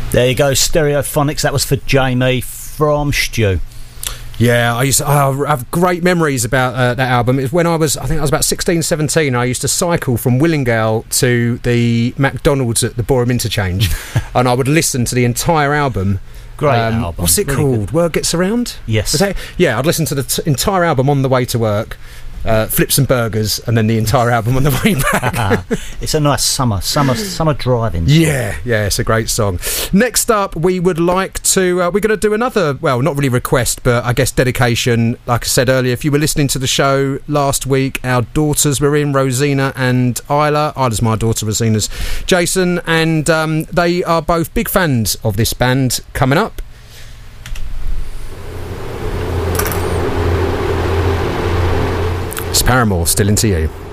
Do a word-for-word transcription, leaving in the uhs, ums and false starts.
There you go, Stereophonics. That was for Jamie from Stew. Yeah, I used to, oh, I have great memories about uh, that album. It was when I was, I think I was about sixteen, seventeen. I used to cycle from Willingale to the McDonald's at the Boreham Interchange, and I would listen to the entire album. Great um, album. What's it really called? good. Word Gets Around? Yes. Was that, yeah, I'd listen to the t- entire album on the way to work. Uh, flips and burgers, and then the entire album on the way back. It's a nice summer, summer, summer driving. Yeah, yeah, it's a great song. Next up, we would like to. Uh, we're going to do another. Well, not really request, but I guess dedication. Like I said earlier, if you were listening to the show last week, our daughters were in, Rosina and Isla. Isla's my daughter, Rosina's Jason, and um, they are both big fans of this band. Coming up. Paramore, Still Into You.